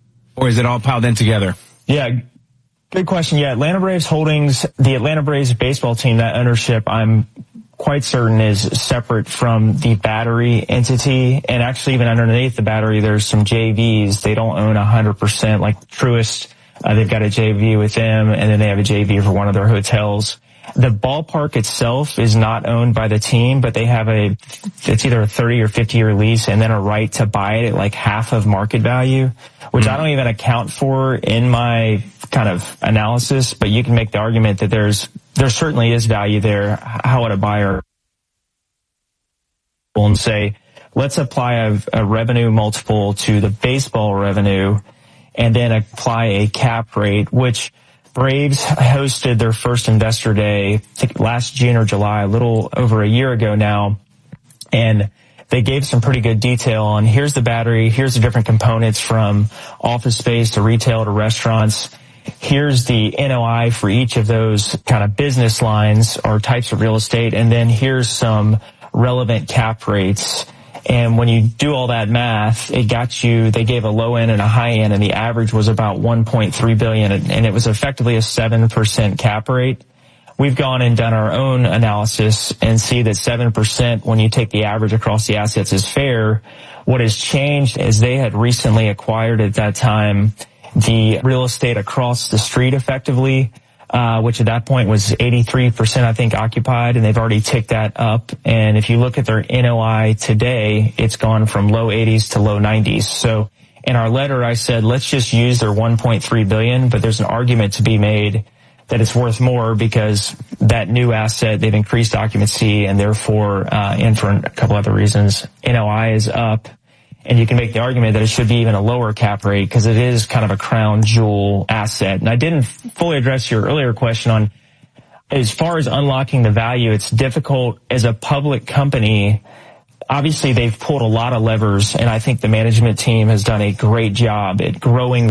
Or is it all piled in together? Yeah, good question. Yeah, Atlanta Braves Holdings, the Atlanta Braves baseball team, that ownership, I'm quite certain is separate from the battery entity. And actually even underneath the battery, there's some J Vs. They don't own one hundred percent, like Truist. Uh, they've got a J V with them, and then they have a J V for one of their hotels. The ballpark itself is not owned by the team, but they have a, it's either a thirty or fifty year lease and then a right to buy it at like half of market value, which mm-hmm. I don't even account for in my kind of analysis, but you can make the argument that there's, there certainly is value there. How would a buyer and say, let's apply a, a revenue multiple to the baseball revenue and then apply a cap rate, which Braves hosted their first investor day, I think last June or July, a little over a year ago now. And they gave some pretty good detail on here's the battery, here's the different components from office space to retail to restaurants. Here's the N O I for each of those kind of business lines or types of real estate. And then here's some relevant cap rates. And when you do all that math, it got you, they gave a low end and a high end, and the average was about one point three billion dollars, and it was effectively a seven percent cap rate. We've gone and done our own analysis and see that seven percent, when you take the average across the assets, is fair. What has changed is they had recently acquired at that time the real estate across the street effectively, uh, which at that point was eighty-three percent, I think, occupied, and they've already ticked that up. And if you look at their N O I today, it's gone from low eighties to low nineties. So in our letter, I said, let's just use their one point three billion dollars, but there's an argument to be made that it's worth more because that new asset, they've increased occupancy, and therefore, uh, and for a couple other reasons, N O I is up. And you can make the argument that it should be even a lower cap rate because it is kind of a crown jewel asset. And I didn't fully address your earlier question on, as far as unlocking the value, it's difficult as a public company. Obviously, they've pulled a lot of levers, and I think the management team has done a great job at growing.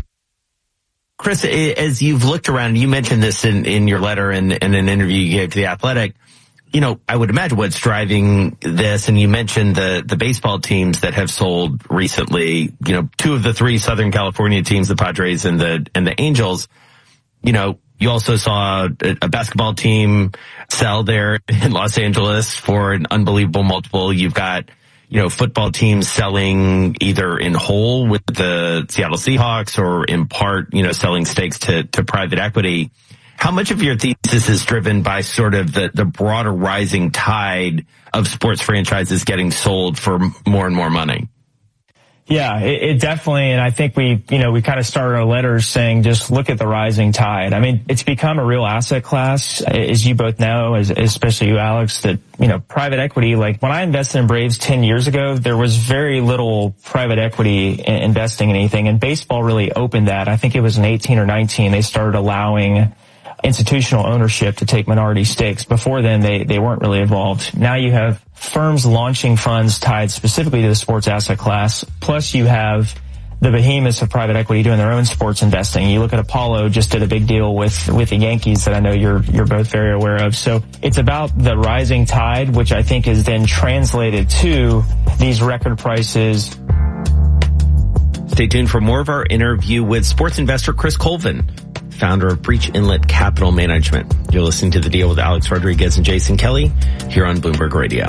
Chris, as you've looked around, you mentioned this in, in your letter and in an interview you gave to The Athletic. You know, I would imagine what's driving this, and you mentioned the, the baseball teams that have sold recently, you know, two of the three Southern California teams, the Padres and the, and the Angels. You know, you also saw a, a basketball team sell there in Los Angeles for an unbelievable multiple. You've got, you know, football teams selling either in whole with the Seattle Seahawks or in part, you know, selling stakes to, to private equity. How much of your thesis is driven by sort of the, the broader rising tide of sports franchises getting sold for more and more money? Yeah, it, it definitely, and I think we, you know, we kind of started our letters saying just look at the rising tide. I mean, it's become a real asset class, as you both know, as, especially you, Alex, that, you know, private equity, like when I invested in Braves ten years ago, there was very little private equity in investing in anything, and baseball really opened that. I think it was in eighteen or nineteen, they started allowing institutional ownership to take minority stakes. Before then, they, they weren't really involved. Now you have firms launching funds tied specifically to the sports asset class. Plus you have the behemoths of private equity doing their own sports investing. You look at Apollo, just did a big deal with, with the Yankees that I know you're, you're both very aware of. So it's about the rising tide, which I think is then translated to these record prices. Stay tuned for more of our interview with sports investor Chris Colvin, founder of Breach Inlet Capital Management. You're listening to The Deal with Alex Rodriguez and Jason Kelly here on Bloomberg Radio.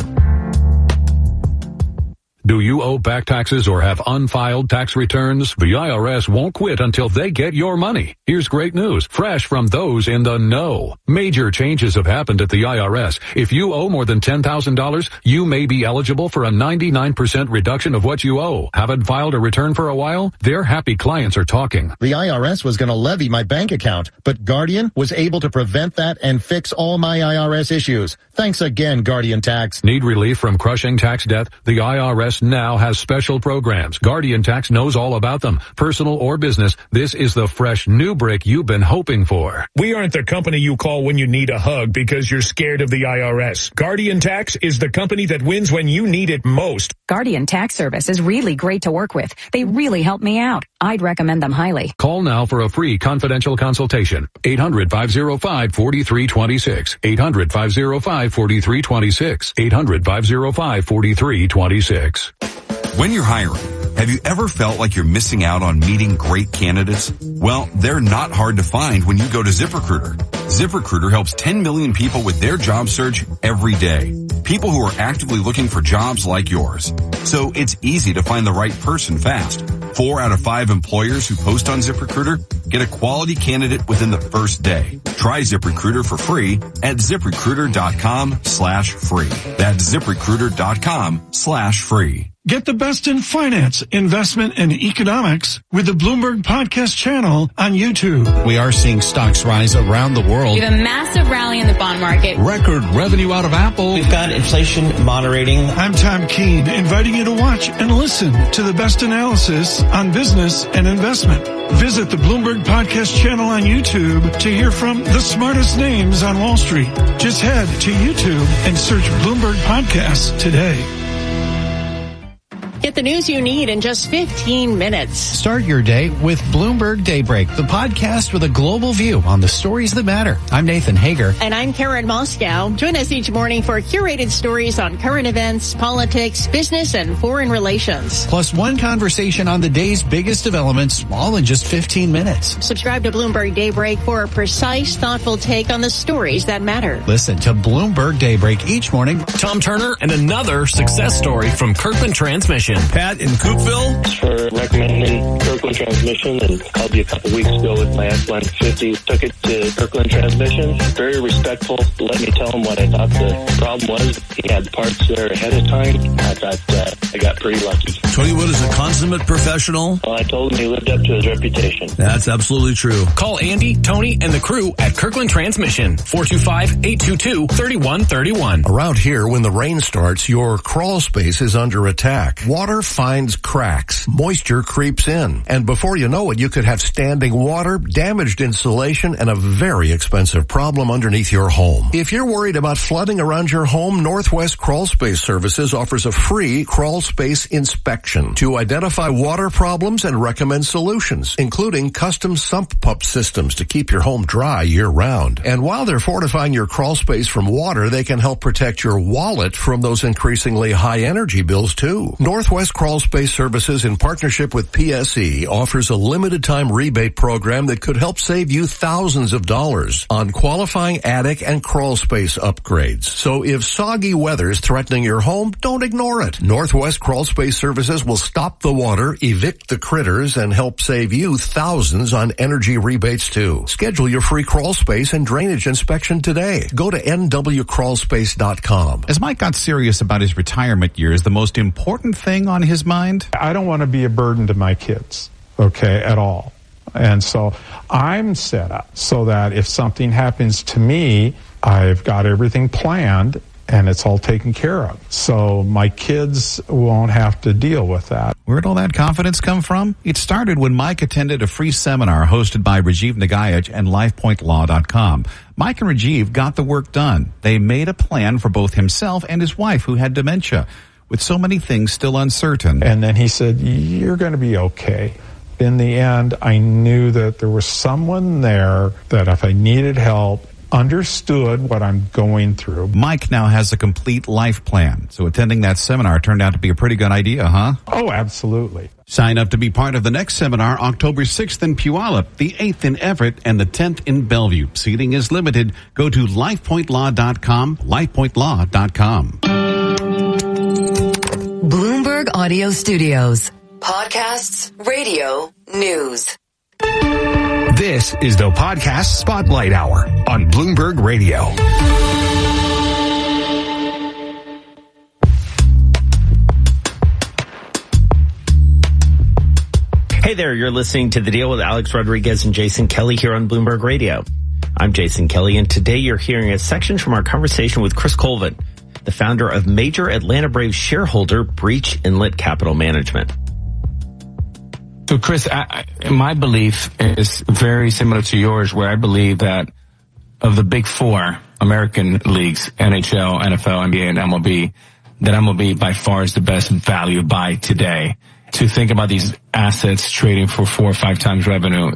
Do you owe back taxes or have unfiled tax returns? The I R S won't quit until they get your money. Here's great news, fresh from those in the know. Major changes have happened at the I R S. If you owe more than ten thousand dollars, you may be eligible for a ninety-nine percent reduction of what you owe. Haven't filed a return for a while? Their happy clients are talking. The I R S was going to levy my bank account, but Guardian was able to prevent that and fix all my I R S issues. Thanks again, Guardian Tax. Need relief from crushing tax debt? The I R S now has special programs. Guardian Tax knows all about them. Personal or business, this is the fresh new break you've been hoping for. We aren't the company you call when you need a hug because you're scared of the I R S. Guardian Tax is the company that wins when you need it most. Guardian Tax Service is really great to work with. They really help me out. I'd recommend them highly. Call now for a free confidential consultation. eight hundred, five oh five, four three two six. eight hundred, five oh five, four three two six. eight hundred, five oh five, four three two six. When you're hiring, have you ever felt like you're missing out on meeting great candidates? Well, they're not hard to find when you go to ZipRecruiter. ZipRecruiter helps ten million people with their job search every day. People who are actively looking for jobs like yours. So it's easy to find the right person fast. Four out of five employers who post on ZipRecruiter get a quality candidate within the first day. Try ZipRecruiter for free at ZipRecruiter.com slash free. That's ZipRecruiter.com slash free. Get the best in finance, investment, and economics with the Bloomberg Podcast channel on YouTube. We are seeing stocks rise around the world. We have a massive rally in the bond market. Record revenue out of Apple. We've got inflation moderating. I'm Tom Keene, inviting you to watch and listen to the best analysis on business and investment. Visit the Bloomberg Podcast channel on YouTube to hear from the smartest names on Wall Street. Just head to YouTube and search Bloomberg Podcasts today. Get the news you need in just fifteen minutes. Start your day with Bloomberg Daybreak, the podcast with a global view on the stories that matter. I'm Nathan Hager. And I'm Karen Moscow. Join us each morning for curated stories on current events, politics, business, and foreign relations. Plus one conversation on the day's biggest developments, all in just fifteen minutes. Subscribe to Bloomberg Daybreak for a precise, thoughtful take on the stories that matter. Listen to Bloomberg Daybreak each morning. Tom Turner and another success story from Kirkland Transmission. Pat in Coopville. Thanks for recommending Kirkland Transmission, and called you a couple weeks ago with my F one fifty. Took it to Kirkland Transmission. Very respectful. Let me tell him what I thought the problem was. He had parts there ahead of time. I thought uh, I got pretty lucky. Tony Wood is a consummate professional. Well, I told him he lived up to his reputation. That's absolutely true. Call Andy, Tony, and the crew at Kirkland Transmission. four two five, eight two two, three one three one. Around here, when the rain starts, your crawl space is under attack. Water finds cracks. Moisture creeps in. And before you know it, you could have standing water, damaged insulation, and a very expensive problem underneath your home. If you're worried about flooding around your home, Northwest Crawl Space Services offers a free crawl space inspection to identify water problems and recommend solutions, including custom sump pump systems to keep your home dry year-round. And while they're fortifying your crawl space from water, they can help protect your wallet from those increasingly high energy bills, too. Northwest Crawl Space Services, in partnership with P S E, offers a limited time rebate program that could help save you thousands of dollars on qualifying attic and crawl space upgrades. So if soggy weather's threatening your home, don't ignore it. Northwest Crawl Space Services will stop the water, evict the critters, and help save you thousands on energy rebates too. Schedule your free crawl space and drainage inspection today. Go to N W crawl space dot com. As Mike got serious about his retirement years, the most important thing thing on his mind? I don't want to be a burden to my kids, okay, at all. And so I'm set up so that if something happens to me, I've got everything planned and it's all taken care of. So my kids won't have to deal with that. Where'd all that confidence come from? It started when Mike attended a free seminar hosted by Rajiv Nagaich and LifePoint Law dot com. Mike and Rajiv got the work done. They made a plan for both himself and his wife, who had dementia, with so many things still uncertain. And then he said, you're going to be okay. In the end, I knew that there was someone there that if I needed help, understood what I'm going through. Mike now has a complete life plan, so attending that seminar turned out to be a pretty good idea, huh? Oh, absolutely. Sign up to be part of the next seminar, October sixth in Puyallup, the eighth in Everett, and the tenth in Bellevue. Seating is limited. Go to life point law dot com, life point law dot com. Bloomberg Audio Studios. Podcasts, radio, news. This is the Podcast Spotlight Hour on Bloomberg Radio. Hey there, you're listening to The Deal with Alex Rodriguez and Jason Kelly here on Bloomberg Radio. I'm Jason Kelly, and today you're hearing a section from our conversation with Chris Colvin, the founder of major Atlanta Braves shareholder Breach Inlet Capital Management. So, Chris, I, I, my belief is very similar to yours, where I believe that of the big four American leagues, N H L, N F L, N B A, and M L B, that M L B by far is the best value buy today. To think about these assets trading for four or five times revenue